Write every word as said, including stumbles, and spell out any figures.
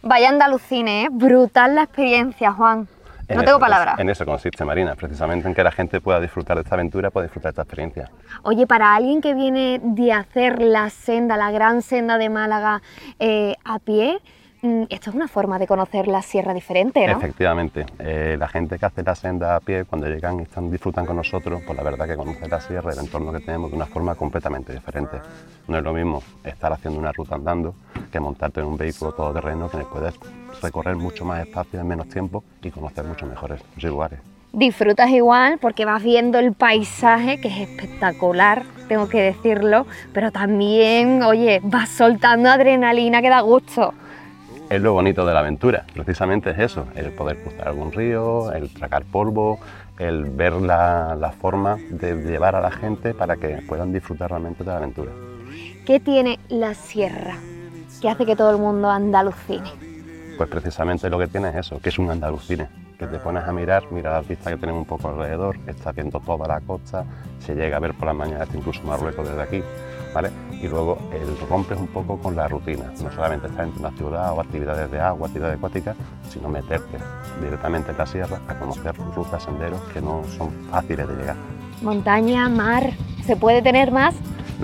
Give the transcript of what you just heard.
Vaya andalucines, ¿eh? Brutal la experiencia, Juan. En No tengo eso, palabras. En eso consiste, Marina, precisamente en que la gente pueda disfrutar de esta aventura, pueda disfrutar de esta experiencia. Oye, para alguien que viene de hacer la senda, la gran senda de Málaga eh, a pie, esto es una forma de conocer la sierra diferente, ¿no? Efectivamente, eh, la gente que hace la senda a pie, cuando llegan y están, disfrutan con nosotros, pues la verdad que conocen la sierra y el entorno que tenemos de una forma completamente diferente. No es lo mismo estar haciendo una ruta andando que montarte en un vehículo todoterreno que puedes recorrer mucho más espacio en menos tiempo y conocer mucho mejores los lugares. Disfrutas igual porque vas viendo el paisaje, que es espectacular, tengo que decirlo, pero también, oye, vas soltando adrenalina que da gusto. Es lo bonito de la aventura, precisamente es eso, el poder cruzar algún río, el tragar polvo, el ver la, la forma de llevar a la gente para que puedan disfrutar realmente de la aventura. ¿Qué tiene la sierra que hace que todo el mundo andalucine? Pues precisamente lo que tiene es eso, que es un andalucine, que te pones a mirar, mira las vistas que tenemos un poco alrededor, estás viendo toda la costa, se llega a ver por las mañanas incluso Marruecos desde aquí, ¿vale? Y luego el rompes un poco con la rutina, no solamente estar en una ciudad o actividades de agua, actividades acuáticas, sino meterte directamente en la sierra a conocer rutas, senderos que no son fáciles de llegar. Montaña, mar, ¿se puede tener más?